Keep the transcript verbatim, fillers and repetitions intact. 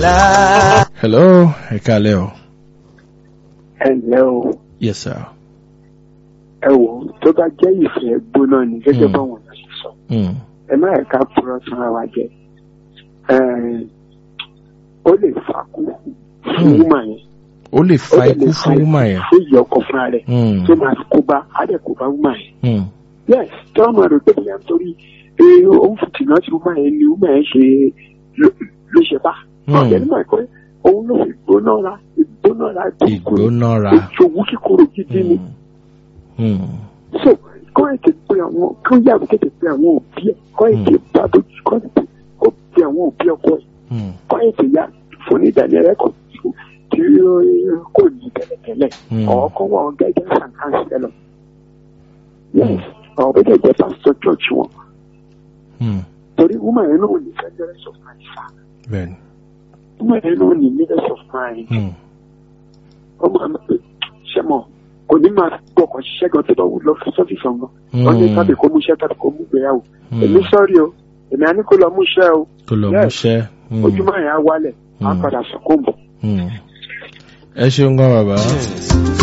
Hello, ẹ káalẹ́ o. Hello. Yes, sir. Ẹ wò tó bá jẹ́ ìfẹ́ gbóná ni gẹ́gẹ́ báwọn ọ̀nà ṣe sọ. Ẹ má ẹ̀ka purọ́ sanra wa jẹ. Ó lè fa kú fún wúmà yẹn. Ó lè fa ikú fún wúmà yẹn. Ó yẹ ọkọ̀ fúnra rẹ̀. Tó máa kó bá á dẹ̀ kó bá wúmà yẹn. Yes, tí wọ́n máa rò pé bí i nítorí òun fìtì náà ti wúmà yẹn ni wúmà yẹn ṣe ló ṣe bá. Ọ̀gẹ̀ nígbà pé òun ló fi gbónára ìgbónára ìgbónára ìṣòwò kíkorò gidi ni. So kọ́ ètè pé àwọn kọ́ yàgò tètè pé àwọn òbí ẹ̀ kọ́ ètè bàbá kọ́ ètè kó pe àwọn òbí ọkọ ẹ̀ kọ́ ètè yá fún ní ìdánilẹ́ ẹ̀kọ́ tí kò ní tẹ́lẹ̀tẹ́lẹ̀ ọ̀ọ́kọ́ wọn gẹ́gẹ́ sàkánsì lọ. Yes, ọ̀ bẹ́ẹ̀ tẹ̀ jẹ́ pásítọ̀ church wọn. Torí woman yẹn náà ní federal of Nigeria. Bẹ́ẹ̀ni. Woman yẹn náà ní leaders of mind. Ọmọ àmì pé ṣe mọ̀ kò ní máa gbọ́kàn ṣiṣẹ́ gan tó bá wù lọ fún sọ́fíìsì ọ̀gán. Wọ́n ní sábẹ̀ kó mú iṣẹ́ tàbí kó mú gbéyàwó. Èmi sọ́rí o, èmi á ní kó lọ mú iṣẹ́ o. Kó lọ mú iṣẹ́. Ojúmọ́ yẹn á wálẹ̀, á padà sọ̀kò bọ̀. Ẹ ṣeun gan bàbá.